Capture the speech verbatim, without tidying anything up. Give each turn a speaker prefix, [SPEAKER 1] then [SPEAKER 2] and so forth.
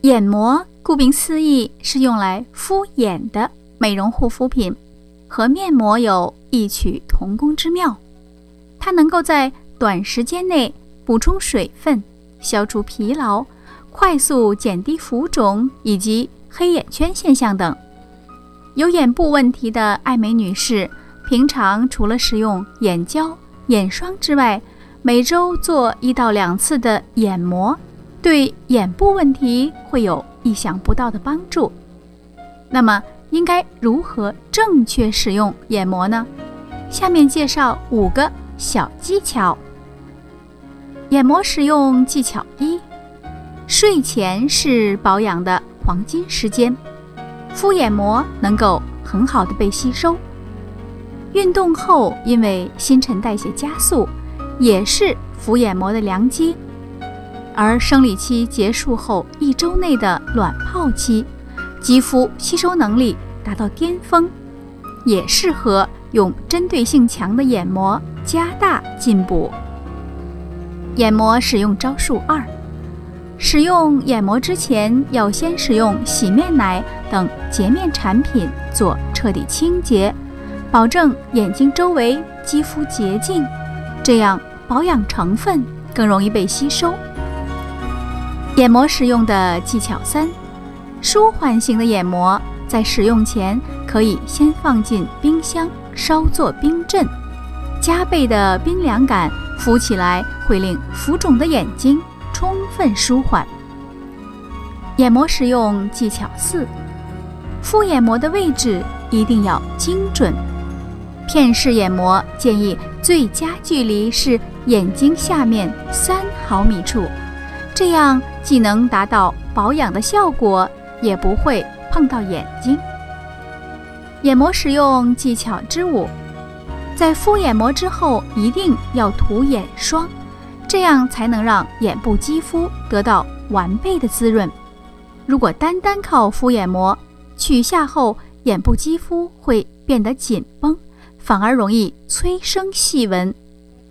[SPEAKER 1] 眼膜顾名思义是用来敷眼的美容护肤品，和面膜有异曲同工之妙。它能够在短时间内补充水分，消除疲劳，快速减低浮肿以及黑眼圈现象等。有眼部问题的爱美女士，平常除了使用眼胶、眼霜之外，每周做一到两次的眼膜，对眼部问题会有意想不到的帮助。那么应该如何正确使用眼膜呢？下面介绍五个小技巧。眼膜使用技巧一：睡前是保养的黄金时间，敷眼膜能够很好的被吸收。运动后因为新陈代谢加速，也是敷眼膜的良机。而生理期结束后一周内的卵泡期，肌肤吸收能力达到巅峰，也适合用针对性强的眼膜加大进补。眼膜使用招数二：使用眼膜之前，要先使用洗面奶等洁面产品做彻底清洁，保证眼睛周围肌肤洁净，这样保养成分更容易被吸收。眼膜使用的技巧三：舒缓型的眼膜在使用前可以先放进冰箱稍作冰镇，加倍的冰凉感敷起来会令浮肿的眼睛充分舒缓。眼膜使用技巧四：敷眼膜的位置一定要精准。片式眼膜建议最佳距离是眼睛下面三毫米处，这样既能达到保养的效果，也不会碰到眼睛。眼膜使用技巧之五：在敷眼膜之后一定要涂眼霜，这样才能让眼部肌肤得到完备的滋润。如果单单靠敷眼膜，取下后眼部肌肤会变得紧绷，反而容易催生细纹，